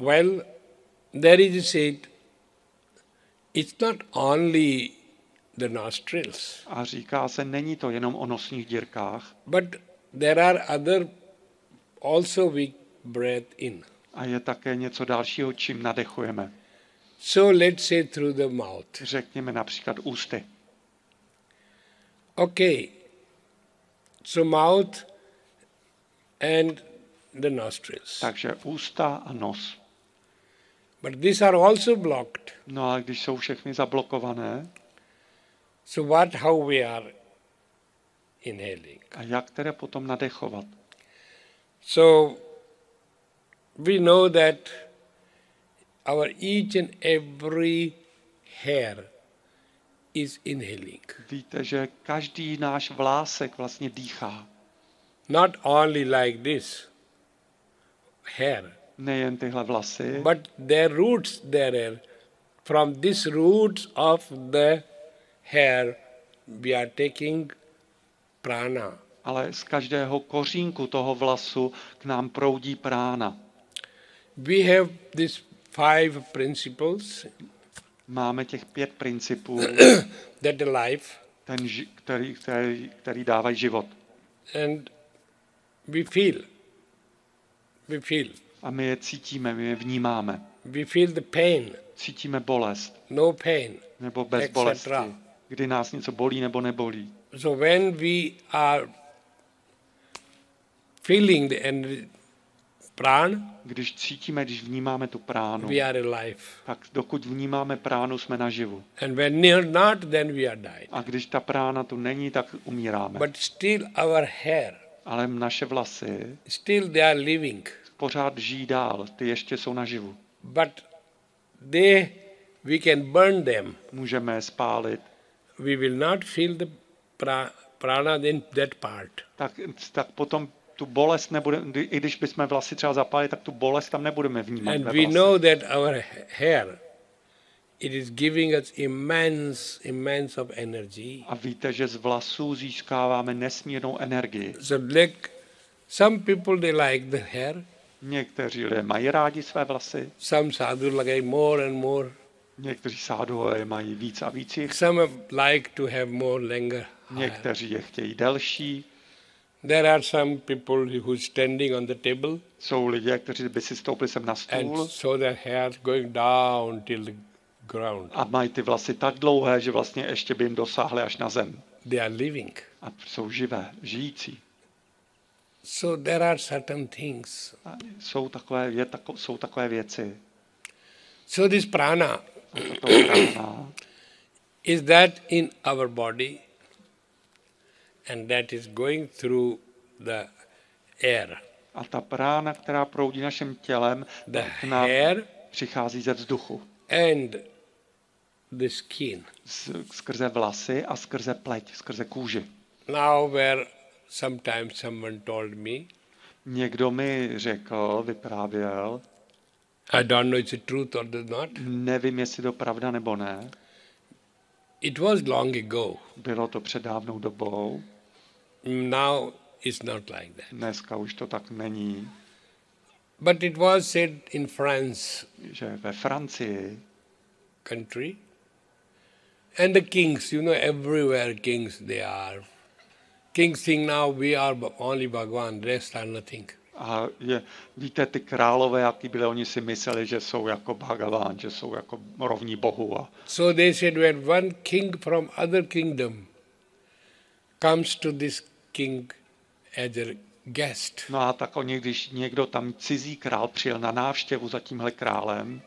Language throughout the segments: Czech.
Well, there is said, it's not only the nostrils, A říká se, není to jenom o nosních dírkách, but there are other also we breathe in. a je také něco dalšího, čím nadechujeme. So let's say through the mouth. Řekněme například ústy. Okay. So mouth and the nostrils. Takže ústa a nos. But these are also blocked. No a když jsou všechny zablokované, So how we are inhaling? a jak tedy potom nadechovat? So we know that our each and every hair is inhaling. Víte, že každý náš vlásek vlastně dýchá. Not only like this hair, Nejen tyhle vlasy, but their roots there. From these roots of the hair we are taking prana. ale z každého kořínku toho vlasu k nám proudí prána. We have these 5 principles Máme těch 5 principů, that the life, který dávají život. and we feel, A my je cítíme, my je vnímáme. we feel the pain, Cítíme bolest no pain, nebo bez etc. bolesti, kdy nás něco bolí nebo nebolí. So when we are feeling the pran, Když cítíme, když vnímáme tu pránu, we are alive. tak dokud vnímáme pránu, jsme naživu. And when you're not, then we are died. A když ta prána tu není, tak umíráme. But still our hair, Ale naše vlasy still they are living. pořád žijí dál, ty ještě jsou naživu. But we can burn them. Můžeme je spálit, We will not feel the prana in that part. tak potom tu bolest nebude, i když bychom vlasy třeba zapálili, tak tu bolest tam nebudeme vnímat. And ve we vlasech. know that our hair, it is giving us immense of energy. A víte, že z vlasů získáváme nesmírnou energii. So like some people they like the hair, Někteří lidé mají rádi své vlasy, some sadhu like more and more. někteří sáduhové mají víc a víc jich, Some like to have more longer hair. někteří je chtějí delší. There are some people who standing on the table Jsou lidé, kteří by si stoupili sem na stůl and so their hair going down till the ground. a mají ty vlasy tak dlouhé, že vlastně ještě by jim dosáhly až na zem. They are living. A jsou živé, žijící. So there are certain things. A jsou takové věci. So this prana Tato prána is that in our body and that is going through the air. a ta prána, která proudí naším tělem, The k nám hair přichází ze vzduchu. and the skin. Skrze vlasy a skrze pleť, skrze kůži. Now where sometimes someone told me, Někdo mi řekl, vyprávěl, I don't know it's a truth or not, nevím, jestli to pravda nebo ne, it was long ago. bylo to před dávnou dobou, Now it's not like that. dneska už to tak není, But it was said in France že ve Francii country and the kings, you know, everywhere kings they are. Kings think now we are only Bhagwan, rest are nothing. a víte, ty králové, jaký byli, oni si mysleli, že jsou jako Bhagavan, že jsou jako rovní Bohu. A So they said when one king from other kingdom comes to this king as a guest, no a tak oni, když někdo tam cizí král přijel na návštěvu za tímhle králem,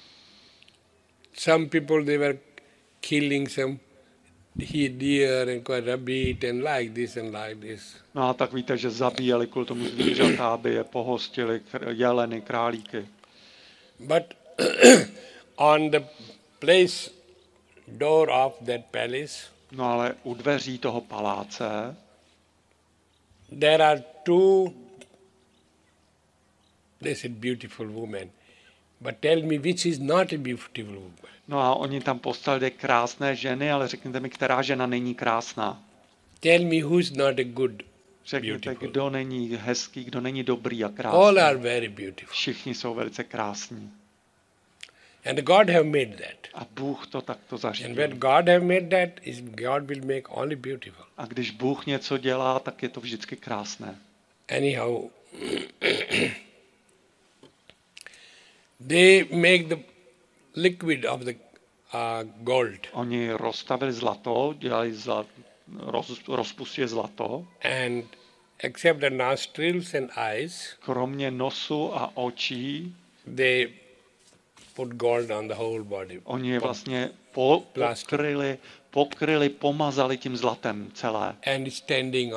some people they were killing some deer and rabbit and like this and like this. no a tak víte, že zabíjeli kvůli tomu zvířata, aby je pohostili, jeleny, králíky. But on the place door of that palace, No ale u dveří toho paláce there are two, they said, beautiful women. But tell me which is not a beautiful woman. no a oni tam postavili krásné ženy, ale řekněte mi, která žena není krásná. Tell me who is not a good Řekněte, beautiful. kdo není hezký, kdo není dobrý a All krásný. are very beautiful. Všichni jsou velice krásní. And God have made that. A Bůh to takto And zařídil. when God have made that, God will make only beautiful. A když Bůh něco dělá, tak je to vždycky krásné. Anyhow, they make the liquid of the gold Oni rozstavili zlato, dělali rozpustili zlato. and except the nostrils and eyes, Kromě nosu a očí, they put gold on the whole body. oni je vlastně Plastic. pokryli, pomazali tím zlatem celé. And standing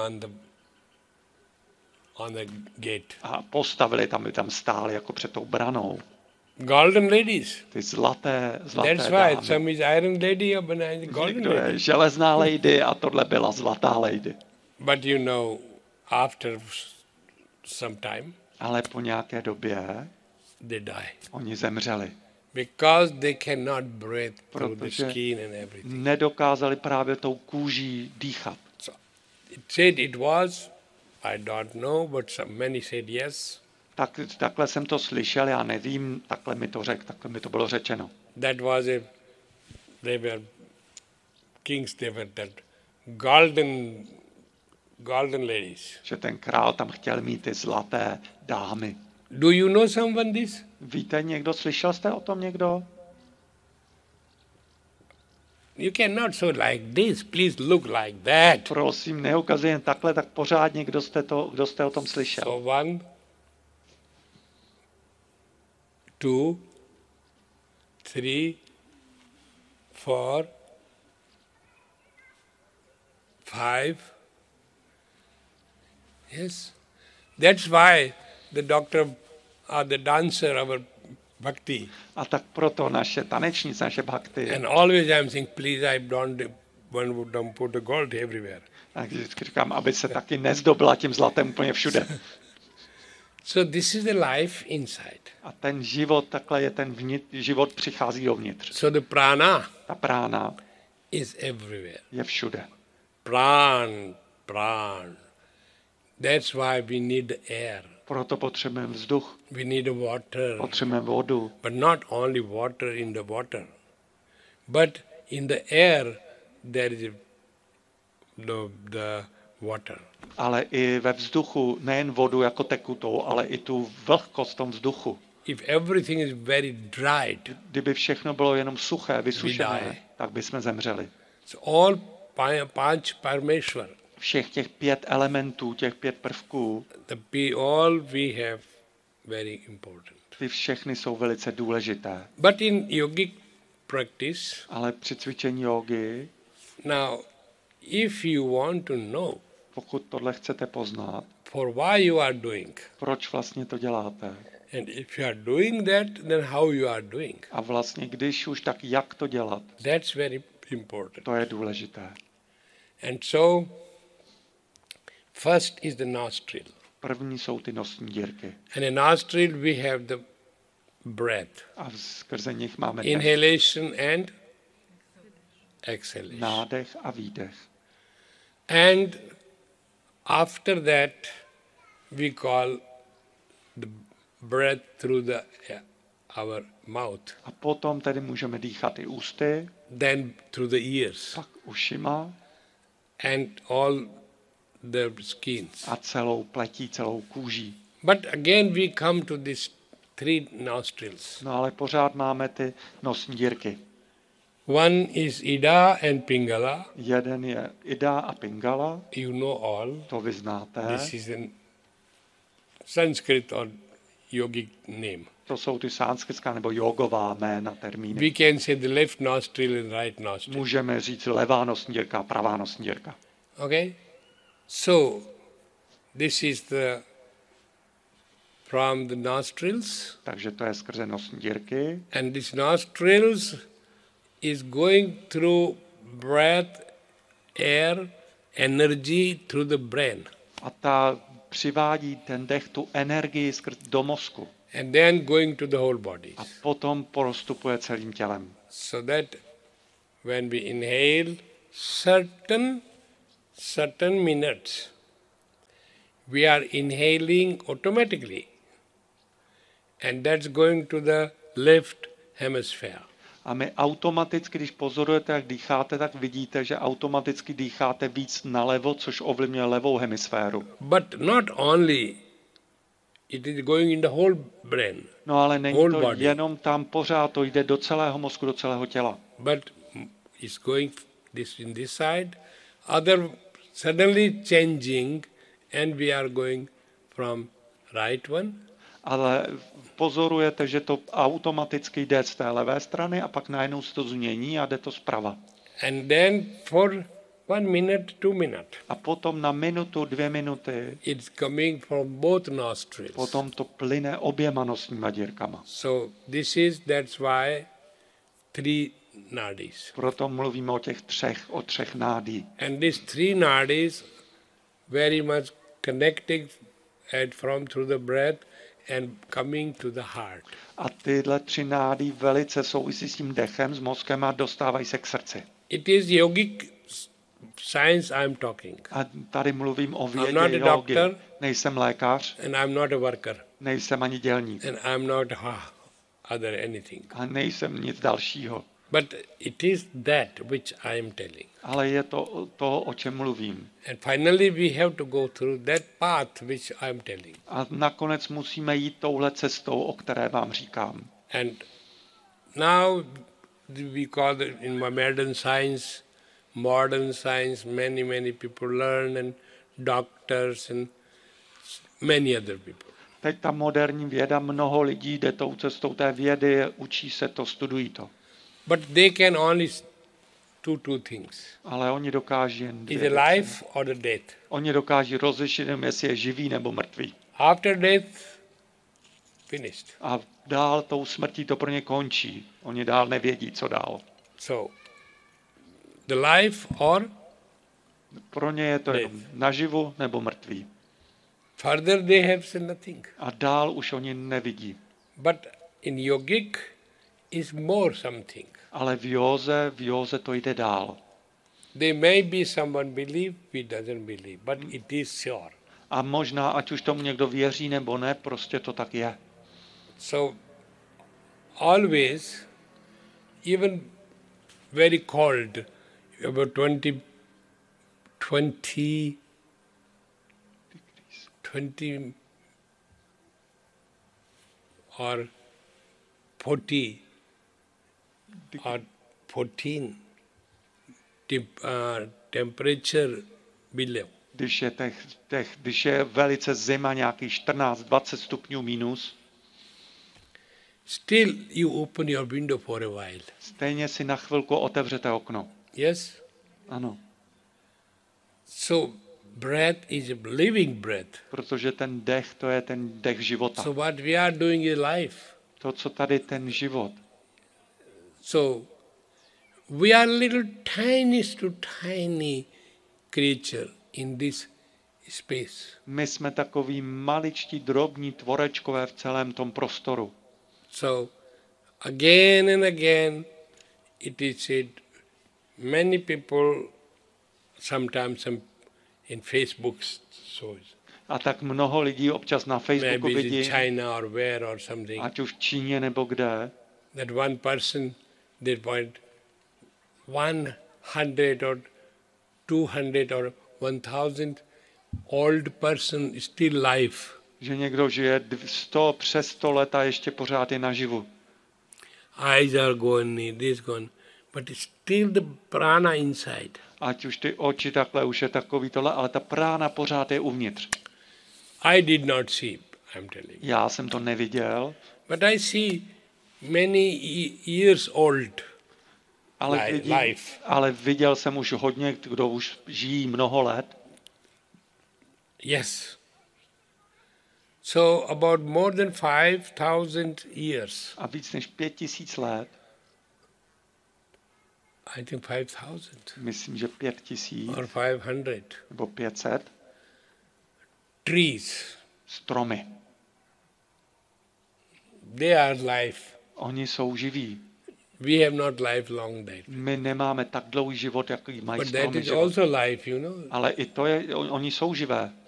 on the gate. A postavili tam stáli jako před tou branou. Golden ladies. Ty zlaté That's why dámy. some is iron lady or golden Někdo je lady. železná lady a tohle byla zlatá lady. But you know, after some time, Ale po nějaké době they die. oni zemřeli. Because they cannot breathe through the Protože skin and everything. nedokázali právě tou kůží dýchat. So it said it was, I don't know, but many said yes. Takhle jsem to slyšel, já nevím, takhle mi to bylo řečeno. That was they were kings, they were that golden ladies. Že ten král tam chtěl mít ty zlaté dámy. Do you know someone this? Víte někdo, slyšel jste o tom někdo? You cannot so like this, please look like that. Prosím, neukazuje jen takhle, tak pořádně, kdo jste o tom slyšel. So 1, 2, 3, 4, 5. Yes. That's why the doctor or the dancer, our bhakti, A tak proto naše tanečnice, naše bhakti, and always I'm saying, please, I don't put the gold everywhere. tak vždycky říkám, aby se taky nezdobila tím zlatem úplně všude. So this is the life inside. A ten život, takhle je život přichází dovnitř. So the prana Ta prána is everywhere. je všude. Pran. That's why we need the air. Proto potřebujeme vzduch, We need water. potřebujeme vodu. But not only water in the water. But in the air there is the water. Ale i ve vzduchu, nejen vodu jako tekutou, ale i tu vlhkost v tom vzduchu. If everything is very dried, Kdyby všechno bylo jenom suché, die. vysušené, tak bychom zemřeli. so all panch Parameshwar, Všech těch 5 elementů, těch 5 prvků, all we have very important. ty všechny jsou velice důležité. But in yogic practice, Ale při cvičení jógy, now, if you want to know pokud tohle chcete poznat, for why you are doing, proč vlastně to děláte, and if you are doing that, then how you are doing, a vlastně když už, tak jak to dělat, that's very important. to je důležité. And so, first is the nostril. První jsou ty nosní dírky. And in nostril we have the breath, A skrze nich máme dech, inhalation and exhalation. nádech a výdech. And after that, we call the breath through our mouth, A potom tedy můžeme dýchat i ústy, then through the ears, pak ušima and all the skins. a celou pletí, celou kůží. But again, we come to these 3 nostrils. No ale pořád máme ty nosní dírky. One is Ida and Pingala. Jeden je Ida a Pingala, You know all. to vy znáte. This is in Sanskrit or yogic name. To jsou ty sanskritská nebo jogová jména, termíny. We can say the left nostril and right nostril. Můžeme říct levá nosní dírka a pravá nosní dírka. Okay? So, this is from the nostrils, Takže to je skrze nosní dírky. and this nostrils is going through breath, air, energy through the brain. A ta přivádí ten dech, tu energii do mozku. And then going to the whole body. A potom prostupuje celým tělem. So that when we inhale certain minutes, we are inhaling automatically. And that's going to the left hemisphere. A my automaticky, když pozorujete, jak dýcháte, tak vidíte, že automaticky dýcháte víc nalevo, což ovlivňuje levou hemisféru. But not only, it is going in the whole brain. No ale není Whole to body. jenom tam pořád, to jde do celého mozku, do celého těla. But it's going this in this side, other suddenly changing, and we are going from right one. Ale pozorujete, že to automaticky jde z té levé strany a pak najednou se to změní a jde to zprava. And then for 1 minute, 2 minutes, A potom na minutu, 2 minuty, it's coming from both nostrils. potom to plyne oběma nosníma dírkama. So that's why 3 nadis. Proto mluvíme o těch třech nádí. And these 3 nadis very much connecting through the breath and coming to the heart. A tyhle 3 nády velice souvisí s tím dechem, s mozkem a dostávají se k srdci. It is yogic science I'm talking. A tady mluvím o I'm not vědě a jógy. doctor. Nejsem lékař, And I'm not a worker. nejsem ani dělník And I'm not other anything. a nejsem nic dalšího. But it is that which I am telling. Ale je to, o čem mluvím. And finally we have to go through that path which I am telling. A nakonec musíme jít touhle cestou, o které vám říkám. And now we call it in modern science, many people learn, and doctors and many other people. Teď ta moderní věda, mnoho lidí jde tou cestou té vědy, učí se to, studují to. But they can only do 2 things. Ale oni dokáží jen 2 Either věci. life or the death. Oni dokáží rozlišit, jestli je živý nebo mrtvý. After death, finished. A dál tou smrtí to pro ně končí. Oni dál nevědí, co dál. So, the life or Pro ně je to jenom naživu nebo mrtvý. further they have seen nothing. A dál už oni nevidí. But in yogic is more something. Ale v józe to jde dál. They may be someone believe, we doesn't believe, but it is sure. A možná, ať už tomu někdo věří nebo ne, prostě to tak je. So, always, even very cold, about 20 or 40 or 14 temperature below. Když je velice zima, nějakých 14-20 stupňů minus, Still you open your window for a while. stejně si na chvilku otevřete okno. Yes? Ano, So breath is a living breath. protože ten dech, to je ten dech života. So what we are doing is life. To, co tady ten život. So we are little tiny creature in this space. My jsme takový maličtí, drobní tvorečkové v celém tom prostoru. So again and again it is said, many people sometimes in Facebook shows, A tak mnoho lidí občas na Facebooku maybe vidí, in China or where or something, ať už v Číně nebo kde, that one person they point 100 or 200 or 1000 old person is still alive. že někdo žije přes 100 let a ještě pořád je naživu. Eyes are gone, this gone, but it's still the prana inside. Ať už ty oči takhle už je takový tohle, ale ta prána pořád je uvnitř. I did not see, I'm telling you. Já jsem to neviděl, But I see many years old life. ale viděl jsem už hodně, kdo už žijí mnoho let. Yes. So about more than 5,000 years. A víc než 5000 let, I think 5,000 myslím, že 5000 or 500 nebo 500 trees. stromy. They are life. Oni jsou živí. We have not life long life. My nemáme tak dlouhý život, jaký mají But that stromy. is Život. also life, you know. Ale i to je, oni jsou živé.